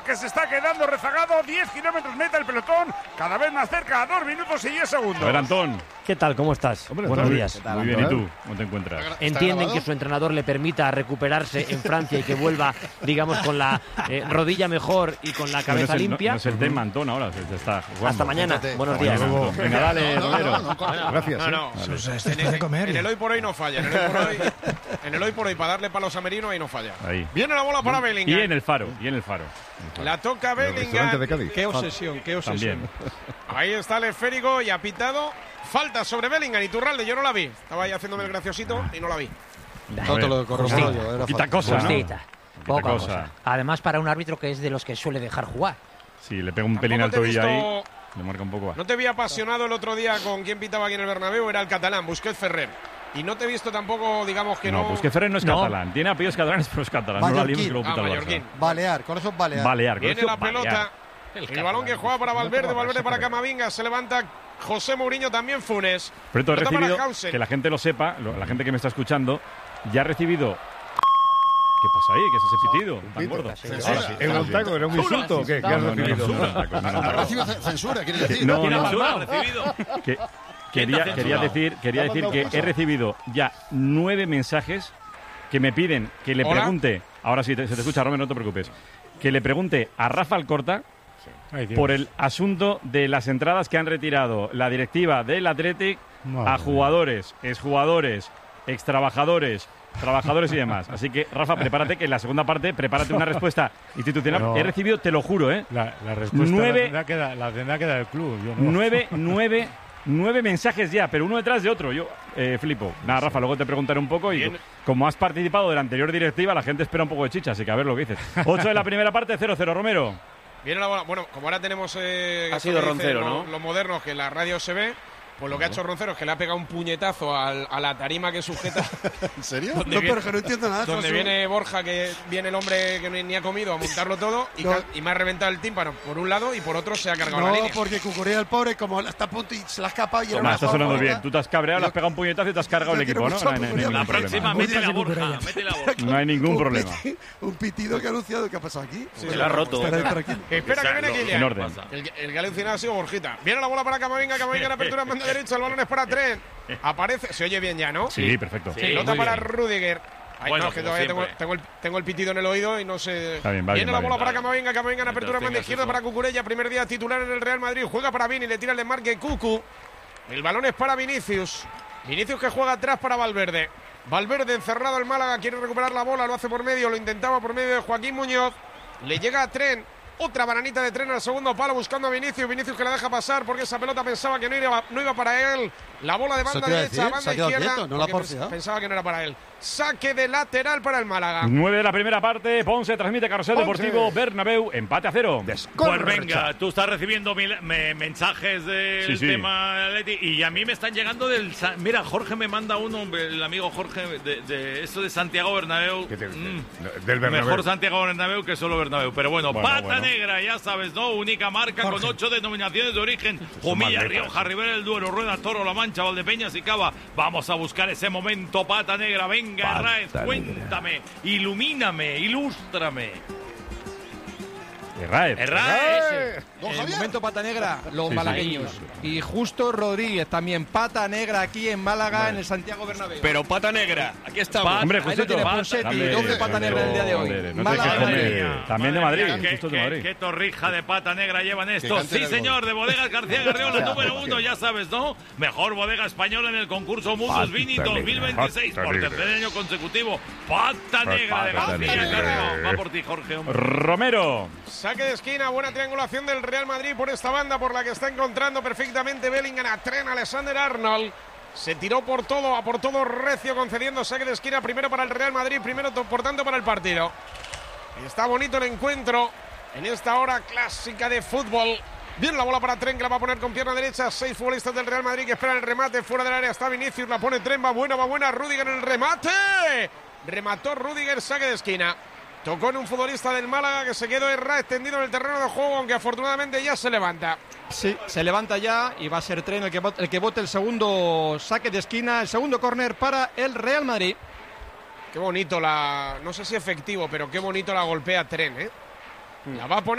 que se está quedando rezagado. 10 kilómetros meta el pelotón, cada vez más cerca, a 2 minutos y 10 segundos. A ver, Antón. ¿Qué tal? ¿Cómo estás? Hombre, Buenos días. Muy bien, ¿y tú? ¿Cómo te encuentras? ¿Entienden que su entrenador le permita recuperarse en Francia y que vuelva, digamos, con la rodilla mejor y con la cabeza limpia? No es el tema, Antón, ahora se está jugando. Hasta mañana. Buenos días. Venga, dale, Romero. Gracias. De comer. En el hoy por hoy no falla. En el hoy por hoy, para darle palos a Merino, ahí no falla. Ahí. Viene la bola para Bellingham. Y en el faro. La toca Restaurante de Bellingham. Cádiz. Qué obsesión. También. Ahí está el esférico y ha pitado. Falta sobre Bellingham. Iturralde, yo no la vi. Estaba ahí haciéndome el graciosito y no la vi. No te lo corroboro yo. Era Quita falta. cosa, ¿no? Justita. Poca cosa. cosa. Además, para un árbitro que es de los que suele dejar jugar. Sí, le pega un pelín al Tampoco te he tobillo ahí. visto- Le marca un poco. No te vi apasionado el otro día con quien pitaba aquí en el Bernabéu, era el catalán, Busquets Ferrer. Y no te he visto tampoco, digamos que no. No, pues que Ferrer no es No. catalán. Tiene apellidos catalanes, pero es catalán. No la Mallorquín. liemos que lo pita el Mallorquín. Barça. Balear, con eso es Balear. Balear. Viene colegio la pelota. Balear. El balón que juega para Valverde, Valverde para Camavinga, se levanta José Mourinho, también Funes. Pero esto he Pelota para recibido, Hausen. que la gente lo sepa, la gente que me está escuchando, ya ha recibido... ¿Qué pasa ahí? ¿Qué es ese pitido tan gordo? Ahora sí. ¿Es un taco? ¿Era un insulto o qué? ¿Qué has No, no, no, recibido? no, no, no, no, Ha no. recibido censura, quiere decir. No, ¿Quién no, ha recibido? que- quería decir que he recibido ya 9 mensajes que me piden que le Hola. pregunte, ahora sí se te escucha, Romero, no te preocupes, que le pregunte a Rafa Alcorta Ay, Dios. por el asunto de las entradas que han retirado la directiva del Athletic Madre a jugadores, exjugadores, extrabajadores, trabajadores y demás. Así que, Rafa, prepárate que en la segunda parte, prepárate una respuesta institucional. No. He recibido, te lo juro, La respuesta 9 la tendrá que dar el club. Yo no. 9 mensajes ya, pero uno detrás de otro. Yo flipo. Nada, Rafa, luego te preguntaré un poco. Y Bien. como has participado de la anterior directiva, la gente espera un poco de chicha, así que a ver lo que dices. 8 de la primera parte, 0-0, Romero. Viene la bola. Bueno, como ahora tenemos. Ha sido Roncero, ¿no? Los modernos que en la radio se ve. Pues lo que ha hecho Roncero es que le ha pegado un puñetazo a la tarima que sujeta. ¿En serio? ¿Dónde No, viene? pero que no entiendo nada. Donde Josu. viene Borja, que viene el hombre que ni ha comido a montarlo todo y, No. y me ha reventado el tímpano por un lado y por otro se ha cargado la No, línea. porque Cucurella el pobre, como está a punto y se la ha escapado y era Toma, una está sonando forma- bien. Tú te has cabreado, le has pegado un puñetazo y te has cargado el Yo equipo, quiero ¿no? mucho No hay Cucurella. ningún La problema. próxima, métele a Borja. Métele a Borja. No hay ningún problema. Un pitido que ha anunciado. ¿Qué ha pasado aquí? Se la ha roto. Estará tranquilo. Espera que viene En Kylian. orden. El que ha alucinado ha sido Borjita. Viene la bola para Camavinga, Camavinga en apertura en banda derecha, el balón es para Tren. Aparece, se oye bien ya, ¿no? Sí, perfecto. Sí. Pelota muy para bien. Rudiger. Ay, Bueno, no, es que como todavía siempre. tengo el pitido en el oído y no sé. Está bien, va Viene bien, la va bola bien. para Camavinga, Camavinga en apertura en banda tengas izquierda eso. para Cucurella. Primer día titular en el Real Madrid. Juega para Vini, le tira el desmarque Cucu. El balón es para Vinicius. Vinicius que juega atrás para Valverde. Valverde encerrado el Málaga, quiere recuperar la bola, lo hace por medio, lo intentaba por medio de Joaquín Muñoz. Le llega a Tren. Otra bananita de Tren al segundo palo buscando a Vinicius. Vinicius que la deja pasar porque esa pelota pensaba que no iba para él. La bola de Eso banda te iba a derecha, decir, banda se ha quedado izquierda. quieto, no la ha porque porfiado. pensaba que no era para él. Saque de lateral para el Málaga. 9 de la primera parte, Ponce transmite Carrusel Deportivo Bernabéu, empate a 0. Pues venga, tú estás recibiendo mensajes del Sí, sí. tema Atleti y a mí me están llegando del... Mira, Jorge me manda uno, el amigo Jorge, de esto de Santiago Bernabéu. ¿Qué te- Mm. del Bernabéu? Mejor Santiago Bernabéu que solo Bernabéu. Pero bueno, Bueno, pata bueno. negra, ya sabes, ¿no? Única marca Jorge. con 8 denominaciones de origen. Jumilla, letras. Rioja, Ribera del Duero, Rueda, Toro, La Mancha, Valdepeñas y Cava. Vamos a buscar ese momento, pata negra. Venga, Pata Herráez, negra. cuéntame, ilumíname, ilústrame. Herráez. Herráez. Don El Javier. momento pata negra, los Sí, malagueños. Y Justo Rodríguez también, pata negra aquí en Málaga, en el Santiago Bernabéu. Pero pata negra, aquí estamos. Hombre, Ahí lo Justito. tiene Ponseti, Dame, 12 pata negra el día de hoy. joder, no te Málaga, quejes, Madrid. hombre. También de Madrid, Qué, justo de qué- Madrid. qué torrija de pata negra llevan estos. cante Sí, el señor, de Bodegas García Garriola, número 1, ya sabes, ¿no? Mejor bodega española en el concurso Mundus Vini Pata negra, 2026 pata por negra. tercer año consecutivo. Pata negra de Pata García negra. Garriola. Va por ti, Jorge, hombre. Romero. Saque de esquina, buena triangulación del Real Madrid por esta banda por la que está encontrando perfectamente Bellingham a Tren Alexander-Arnold. Se tiró por todo, a por todo recio, concediendo saque de esquina primero para el Real Madrid, primero por tanto para el partido. Está bonito el encuentro en esta hora clásica de fútbol. Viene la bola para Tren, que la va a poner con pierna derecha. 6 futbolistas del Real Madrid que esperan el remate. Fuera del área está Vinicius, la pone Tren, va buena. Rudiger en el remate. Remató Rudiger, saque de esquina. Tocó en un futbolista del Málaga que se quedó extendido en el terreno de juego, aunque afortunadamente ya se levanta. Sí, se levanta ya y va a ser Tren el que bote el segundo saque de esquina, el segundo córner para el Real Madrid. Qué bonito no sé si efectivo, pero qué bonito la golpea Tren, ¿eh? La va a poner